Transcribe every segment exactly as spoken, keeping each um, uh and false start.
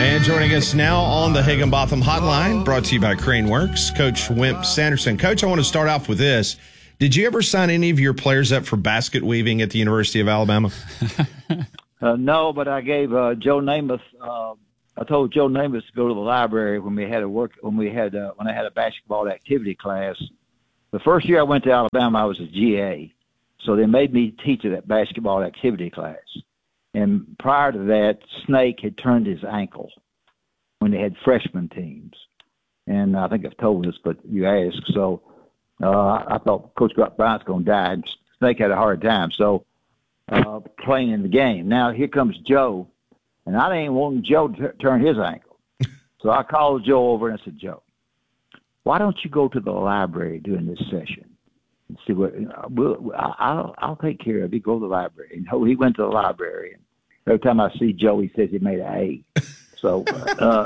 And joining us now on the Higginbotham Hotline, brought to you by Crane Works, Coach Wimp Sanderson. Coach, I want to start off with this. Did you ever sign any of your players up for basket weaving at the University of Alabama? uh, no, but I gave uh, Joe Namath. Uh, I told Joe Namath to go to the library when we had a work when we had uh, when I had a basketball activity class. The first year I went to Alabama, I was a G A, so they made me teach that basketball activity class. And prior to that, Snake had turned his ankle when they had freshman teams. And I think I've told this, but you asked. So uh, I thought Coach Bryant's going to die. And Snake had a hard time. So uh, playing in the game. Now here comes Joe. And I didn't want Joe to t- turn his ankle. So I called Joe over and I said, Joe, why don't you go to the library during this session? And see what, you know, we'll, I'll, I'll take care of it. Go to the library. And he went to the library. And every time I see Joe, he says he made an A. So, uh,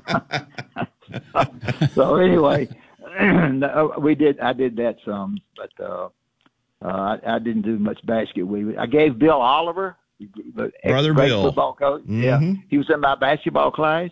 so anyway, we did. I did that some, but uh, uh, I, I didn't do much basket weaving. I gave Bill Oliver, the Brother great Bill, football coach. Mm-hmm. Yeah, he was in my basketball class.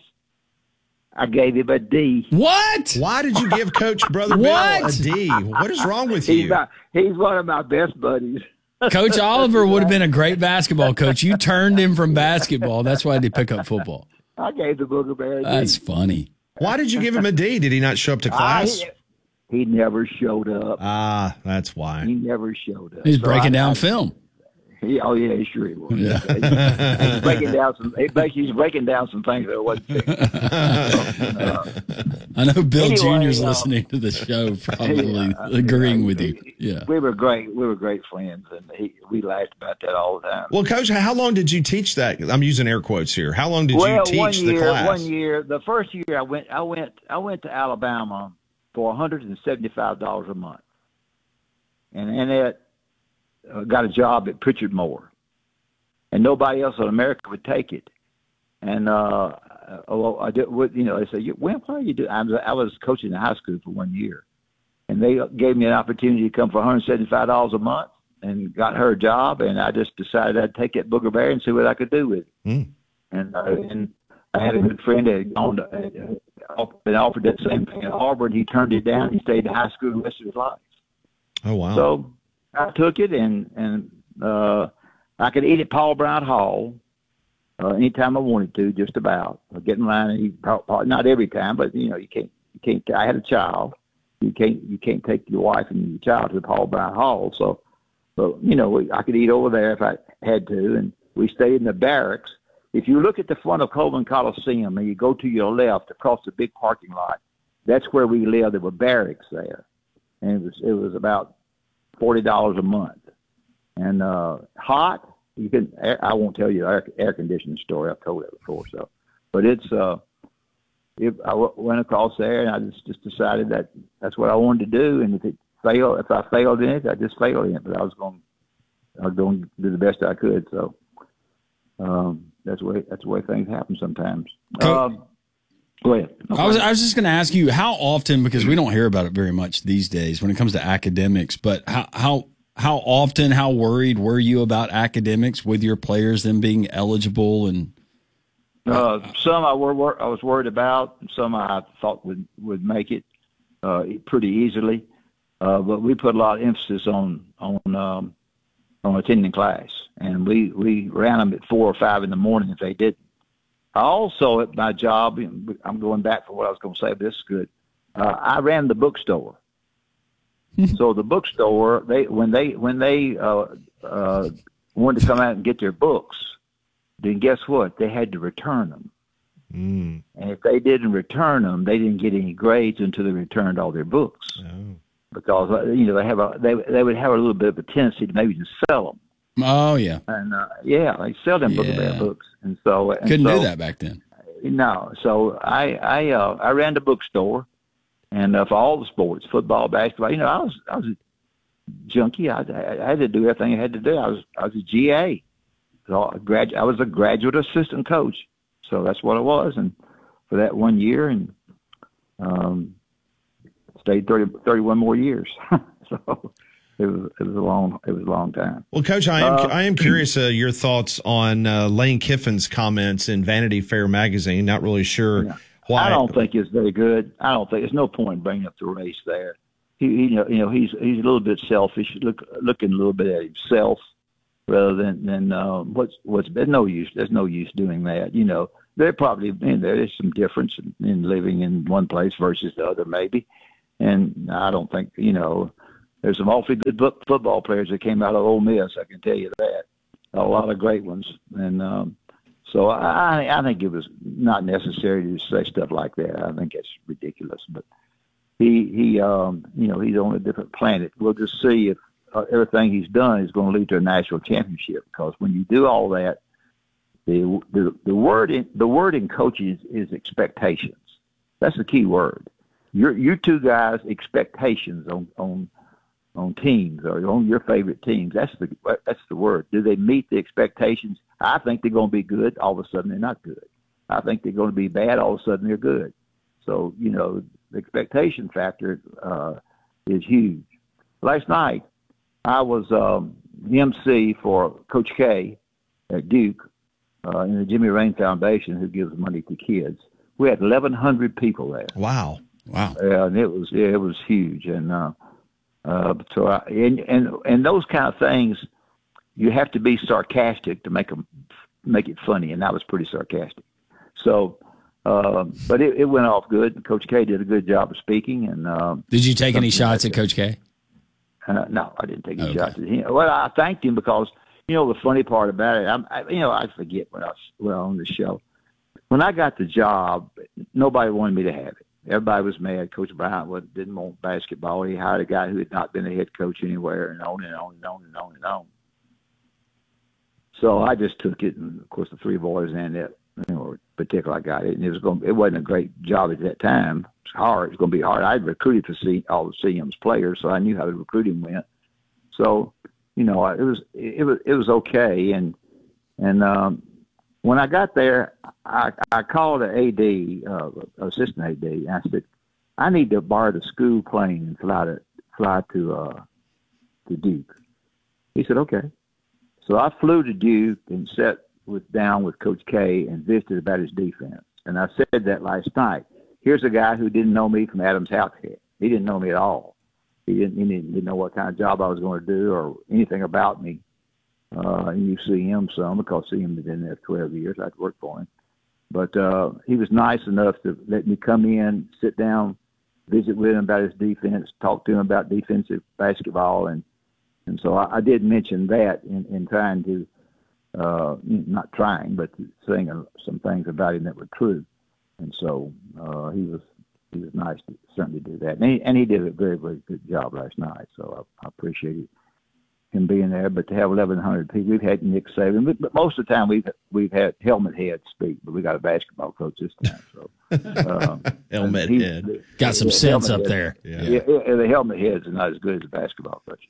I gave him a D. What? Why did you give Coach Brother Bill a D? What is wrong with he's you? My, he's one of my best buddies. Coach Oliver would have been a great basketball coach. You turned him from basketball. That's why he pick up football. I gave the Booger Bear a D. That's funny. Why did you give him a D? Did he not show up to class? I, he never showed up. Ah, that's why. He never showed up. He's So breaking I, down I, film. He, oh yeah, sure he was. Yeah. he's breaking down some. He's breaking down some things that wasn't fixed. uh, I know Bill anyway, Junior's uh, listening to the show, probably yeah, agreeing yeah, with you. Yeah, we were great. We were great friends, and he, we laughed about that all the time. Well, Coach, how long did you teach that? I'm using air quotes here. How long did well, you teach one year, the class? One year. The first year I went, I went, I went to Alabama for one hundred and seventy-five dollars a month, and and it uh, got a job at Pritchard Moore. And nobody else in America would take it. And uh, well, I did. You know, they said, "When? Why are you doing?" I was, I was coaching in high school for one year, and they gave me an opportunity to come for one hundred seventy-five dollars a month, and got her a job. And I just decided I'd take that Booger Bear and see what I could do with it. Mm. And uh, and I had a good friend that had gone to, uh, been offered that same thing at Auburn. He turned it down. He stayed in high school the rest of his life. Oh wow! So I took it, and and. Uh, I could eat at Paul Brown Hall uh, anytime I wanted to, just about. I'd get in line and eat, not every time, but you know, you can't, you can't. I had a child. You can't, you can't take your wife and your child to Paul Brown Hall. So, so you know, I could eat over there if I had to. And we stayed in the barracks. If you look at the front of Coleman Coliseum and you go to your left across the big parking lot, that's where we lived. There were barracks there, and it was it was about forty dollars a month. And uh, hot, you can. I won't tell you the air, air conditioning story. I've told it before. So, but it's. Uh, it, I w- went across there, and I just, just decided that that's what I wanted to do. And if it failed, if I failed in it, I just failed in it. But I was going, I was going to do the best I could. So, um, that's the way that's the way things happen sometimes. Um, go ahead. No I was I was just going to ask you how often, because we don't hear about it very much these days when it comes to academics. But how how. How often, how worried were you about academics with your players, them being eligible? And uh, some I were I was worried about, and some I thought would, would make it uh, pretty easily. Uh, but we put a lot of emphasis on on um, on attending class, and we, we ran them at four or five in the morning if they didn't. I also, at my job, I'm going back for what I was going to say, but this is good. Uh, I ran the bookstore. So the bookstore, they when they when they uh, uh, wanted to come out and get their books, then guess what? They had to return them. Mm. And if they didn't return them, they didn't get any grades until they returned all their books. Oh. Because uh, you know they have a they they would have a little bit of a tendency to maybe just sell them. Oh yeah, and uh, yeah, they sell them yeah. Booger Bear books, and so and couldn't so, do that back then. No, so I I uh, I ran the bookstore. And uh, for all the sports, football, basketball, you know, I was I was a junkie. I, I had to do everything I had to do. I was I was a G A. So I, grad, I was a graduate assistant coach. So that's what I was. And for that one year, and um, stayed thirty, thirty-one more years. So it was it was a long it was a long time. Well, Coach, I am uh, I am curious uh, your thoughts on uh, Lane Kiffin's comments in Vanity Fair magazine. Not really sure yeah. why. I don't think it's very good. I don't think there's no point in bringing up the race there. He, he you know, you know he's he's a little bit selfish, look, looking a little bit at himself rather than than uh, what's what's. There's no use. There's no use doing that. You know, there probably in there is some difference in, in living in one place versus the other, maybe. And I don't think you know. There's some awfully good football players that came out of Ole Miss. I can tell you that. A lot of great ones, and um, so I, I think it was not necessary to say stuff like that. I think that's ridiculous. But he, he, um, you know, he's on a different planet. We'll just see if uh, everything he's done is going to lead to a national championship. Because when you do all that, the the, the word in the word in coaching is, is expectations. That's the key word. Your you two guys' expectations on on. on teams or on your favorite teams. That's the that's the word. Do they meet the expectations? I think they're going to be good. All of a sudden, they're not good. I think they're going to be bad. All of a sudden, they're good. So, you know, the expectation factor uh, is huge. Last night, I was um, the M C for Coach K at Duke uh, in the Jimmy Rain Foundation, who gives money to kids. We had eleven hundred people there. Wow. Wow. Uh, and it was yeah, it was huge. And uh, Uh, so, I, and, and and those kind of things, you have to be sarcastic to make them make it funny, and I was pretty sarcastic. So, uh, but it, it went off good. Coach K did a good job of speaking. And um, did you take any shots at Coach K? Uh, no, I didn't take any okay. shots at him. Well, I thanked him because you know the funny part about it, I'm, I, you know, I forget when I was well on the show. When I got the job, nobody wanted me to have it. Everybody was mad. Coach Bryant didn't want basketball. He hired a guy who had not been a head coach anywhere, and on and on and on and on and on. So I just took it, and of course the three boys and that, you know, particular I got it, and it was going. It wasn't a great job at that time. It's hard. It's going to be hard. I'd recruited for C, all the C M's players, so I knew how the recruiting went. So, you know, it was it was it was okay, and and um, when I got there, I, I called the A D, uh, assistant A D, and I said, I need to borrow the school plane and fly to fly to uh, to Duke. He said, okay. So I flew to Duke and sat with down with Coach K and visited about his defense. And I said that last night. Here's a guy who didn't know me from Adam's house yet. He didn't know me at all. He didn't, he didn't, didn't know what kind of job I was going to do or anything about me. Uh, and you see him some because see him had been there for twelve years. I'd worked for him. But uh, he was nice enough to let me come in, sit down, visit with him about his defense, talk to him about defensive basketball. And, and so I, I did mention that in, in trying to, uh, not trying, but saying uh, some things about him that were true. And so uh, he was he was nice to certainly do that. And he, and he did a very, very good job last night. So I, I appreciated him being there. But to have eleven hundred people, we've had Nick Saban, but, but most of the time we've we've had Helmet Head speak, but we got a basketball coach this time. So um, Helmet Head got some yeah, sense up head, there. Yeah. Yeah, yeah, the Helmet Heads are not as good as the basketball coach.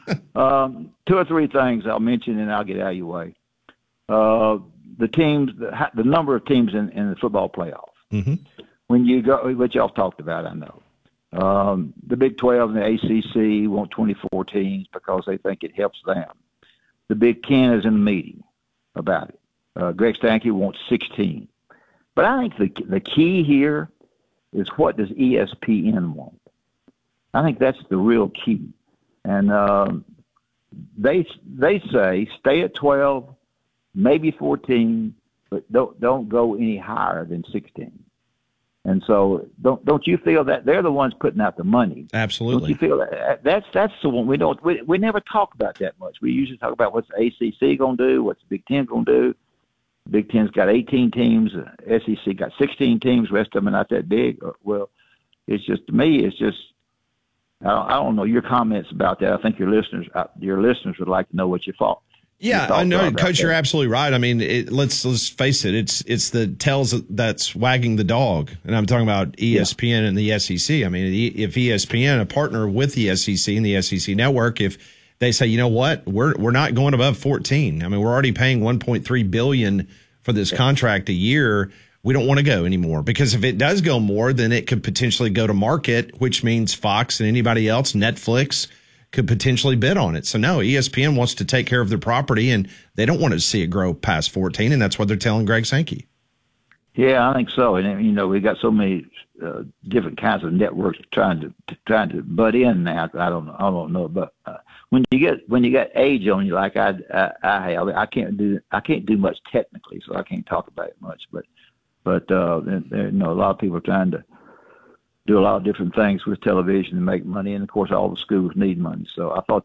um, two or three things I'll mention, and I'll get out of your way. Uh, the teams, the, the number of teams in, in the football playoffs. Mm-hmm. When you go, what y'all talked about, I know. Um, the Big twelve and the A C C want twenty-four teams because they think it helps them. The Big Ten is in a meeting about it. Uh, Greg Stanke wants sixteen. But I think the the key here is what does E S P N want? I think that's the real key. And um, they they say stay at twelve, maybe fourteen, but don't don't go any higher than sixteen. And so, don't don't you feel that they're the ones putting out the money? Absolutely. Don't you feel that that's that's the one we don't we, we never talk about that much. We usually talk about what's the A C C going to do, what's the Big Ten going to do. Big Ten's got eighteen teams, S E C got sixteen teams. The rest of them are not that big. Well, it's just to me, it's just I don't, I don't know your comments about that. I think your listeners your listeners would like to know what you thought. Yeah, I know, Coach. That. You're absolutely right. I mean, it, let's let's face it. It's it's the tails that's wagging the dog, and I'm talking about E S P N yeah. and the S E C. I mean, if E S P N, a partner with the S E C and the S E C network, if they say, you know what, we're we're not going above fourteen. I mean, we're already paying one point three billion dollars for this yeah. contract a year. We don't want to go anymore because if it does go more, then it could potentially go to market, which means Fox and anybody else, Netflix, could potentially bid on it. So no, E S P N wants to take care of their property, and they don't want to see it grow past fourteen, and that's what they're telling Greg Sankey. Yeah, I think so. And you know, we got so many uh, different kinds of networks trying to, to trying to butt in now. I don't know. I don't know, but uh, when you get when you got age on you like I, I I have, I can't do I can't do much technically, so I can't talk about it much. But but uh, there, you know, a lot of people are trying to do a lot of different things with television and make money, and of course, all the schools need money. So I thought